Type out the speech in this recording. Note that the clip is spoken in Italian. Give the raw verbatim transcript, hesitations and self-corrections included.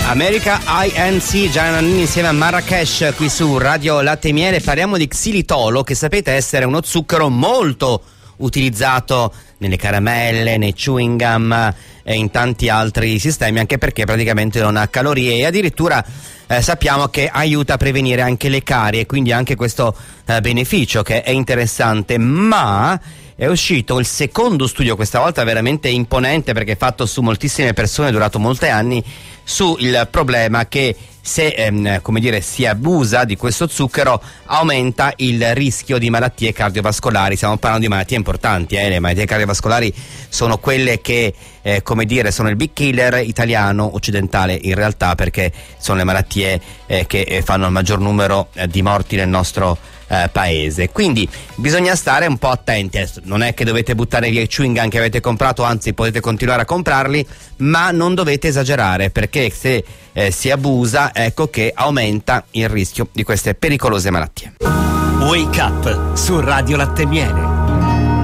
America I N C, Gianna Nannini insieme a Marrakesh qui su Radio Latte e Miele. Parliamo di xilitolo, che sapete essere uno zucchero molto utilizzato nelle caramelle, nei chewing gum e in tanti altri sistemi, anche perché praticamente non ha calorie e addirittura eh, sappiamo che aiuta a prevenire anche le carie, quindi anche questo eh, beneficio che è interessante. Ma è uscito il secondo studio, questa volta veramente imponente perché fatto su moltissime persone, durato molti anni, sul problema che se ehm, come dire, si abusa di questo zucchero aumenta il rischio di malattie cardiovascolari. Stiamo parlando di malattie importanti, eh? Le malattie cardiovascolari sono quelle che eh, come dire sono il big killer italiano occidentale in realtà, perché sono le malattie eh, che eh, fanno il maggior numero eh, di morti nel nostro eh, paese. Quindi bisogna stare un po' attenti. Non è che dovete buttare via i chewing gum che avete comprato, anzi potete continuare a comprarli, ma non dovete esagerare, perché se eh, si abusa, ecco che aumenta il rischio di queste pericolose malattie. Wake Up su Radio Latte e Miele.